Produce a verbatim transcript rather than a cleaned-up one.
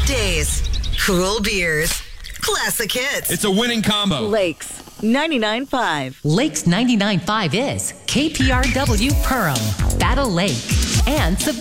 days, cool beers, classic hits. It's a winning combo. Lakes ninety-nine point five. Lakes ninety-nine point five is K P R W Perham, Battle Lake, and